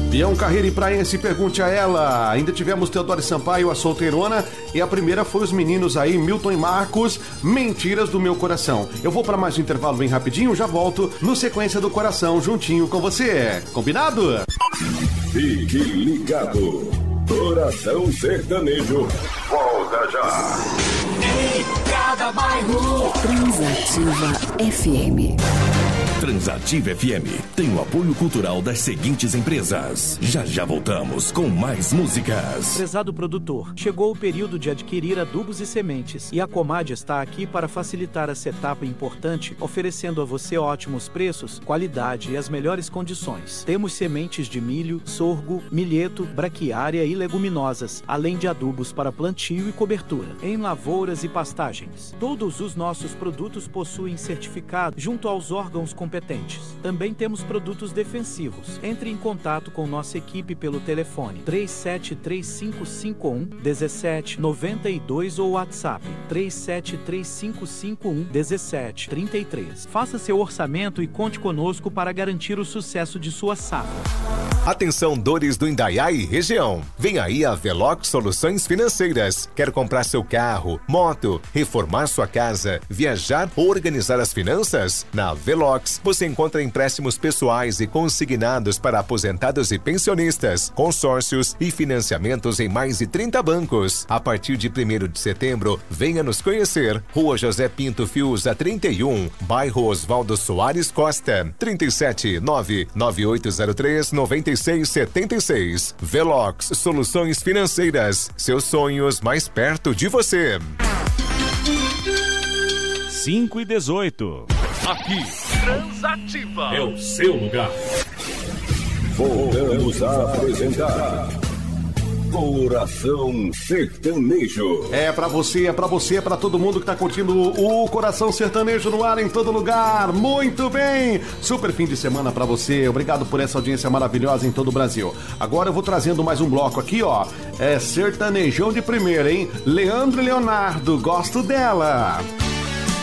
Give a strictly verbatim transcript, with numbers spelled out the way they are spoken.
Bião Carreira e Praense, pergunte a ela. Ainda tivemos Teodoro Sampaio, a solteirona, e a primeira foi os meninos aí, Milton e Marcos, Mentiras do Meu Coração. Eu vou para mais um intervalo bem rapidinho, já volto no Sequência do Coração, juntinho com você. Combinado? Fique ligado. Coração Sertanejo. Volta já. Em cada bairro. Transativa F M. Transativa F M tem o apoio cultural das seguintes empresas. Já já voltamos com mais músicas. Prezado produtor, chegou o período de adquirir adubos e sementes e a Comad está aqui para facilitar essa etapa importante, oferecendo a você ótimos preços, qualidade e as melhores condições. Temos sementes de milho, sorgo, milheto, braquiária e leguminosas, além de adubos para plantio e cobertura, em lavouras e pastagens. Todos os nossos produtos possuem certificado junto aos órgãos competentes. Também temos produtos defensivos. Entre em contato com nossa equipe pelo telefone três sete três cinco cinco um um sete nove dois ou WhatsApp três sete três cinco cinco um um sete três três. Faça seu orçamento e conte conosco para garantir o sucesso de sua safra. Atenção, dores do Indaiá e região. Vem aí a Velox Soluções Financeiras. Quer comprar seu carro, moto, reformar sua casa, viajar ou organizar as finanças? Na Velox você encontra empréstimos pessoais e consignados para aposentados e pensionistas, consórcios e financiamentos em mais de trinta bancos. A partir de primeiro de setembro, venha nos conhecer. Rua José Pinto Fiuza trinta e um, bairro Oswaldo Soares Costa, trinta e sete, nove nove oito zero três, nove seis sete seis. Velox Soluções Financeiras. Seus sonhos mais perto de você. cinco e dezoito. Aqui, Transativa é o seu lugar. Voltamos a apresentar Coração Sertanejo. É pra você, é pra você, é pra todo mundo que tá curtindo o Coração Sertanejo no ar em todo lugar. Muito bem! Super fim de semana pra você. Obrigado por essa audiência maravilhosa em todo o Brasil. Agora eu vou trazendo mais um bloco aqui, ó. É sertanejão de primeira, hein? Leandro e Leonardo, gosto dela.